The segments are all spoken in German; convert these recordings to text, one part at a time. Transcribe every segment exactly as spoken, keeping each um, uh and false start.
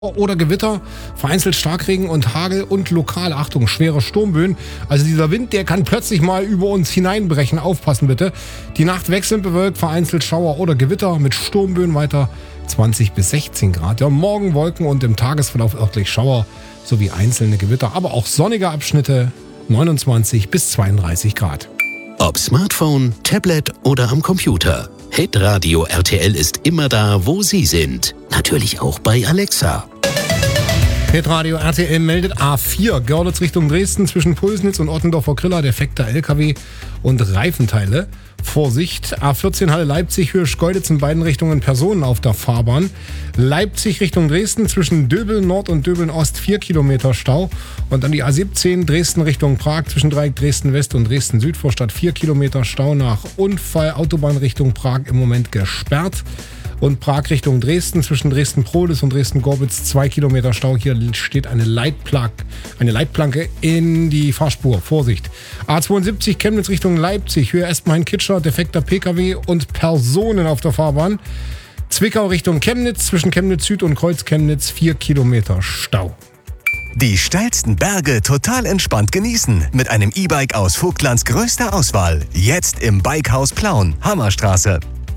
oder Gewitter, vereinzelt Starkregen und Hagel und lokal, Achtung, schwere Sturmböen. Also dieser Wind, der kann plötzlich mal über uns hineinbrechen. Aufpassen bitte. Die Nacht wechselnd bewölkt, vereinzelt Schauer oder Gewitter mit Sturmböen weiter zwanzig bis sechzehn Grad. Ja, morgen Wolken und im Tagesverlauf örtlich Schauer sowie einzelne Gewitter, aber auch sonnige Abschnitte neunundzwanzig bis zweiunddreißig Grad. Ob Smartphone, Tablet oder am Computer. Hitradio R T L ist immer da, wo Sie sind. Natürlich auch bei Alexa. Hitradio R T L meldet A vier, Görlitz Richtung Dresden zwischen Pulsnitz und Ottendorfer Kriller, defekter L K W und Reifenteile. Vorsicht, A vierzehn Halle Leipzig, Höhe Schkeuditz in beiden Richtungen Personen auf der Fahrbahn. Leipzig Richtung Dresden zwischen Döbeln Nord und Döbeln Ost vier Kilometer Stau. Und dann die A siebzehn Dresden Richtung Prag zwischen Dreieck Dresden West und Dresden Südvorstadt vier Kilometer Stau nach Unfall. Autobahn Richtung Prag im Moment gesperrt. Und Prag Richtung Dresden zwischen Dresden-Prohlis und Dresden-Gorbitz zwei Kilometer Stau. Hier steht eine Leitplanke, eine Leitplanke in die Fahrspur. Vorsicht. A zweiundsiebzig Chemnitz Richtung Leipzig. Höhe Espenhain-Kitscher, defekter P K W und Personen auf der Fahrbahn. Zwickau Richtung Chemnitz zwischen Chemnitz Süd und Kreuz Chemnitz vier Kilometer Stau. Die steilsten Berge total entspannt genießen mit einem E-Bike aus Vogtlands größter Auswahl. Jetzt im Bikehaus Plauen, Hammerstraße.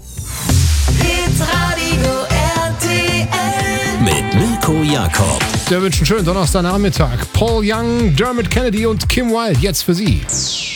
Hitradio R T L Mit Mirko Jakob. Wir wünschen einen schönen Donnerstagnachmittag. Paul Young, Dermot Kennedy und Kim Wilde jetzt für Sie.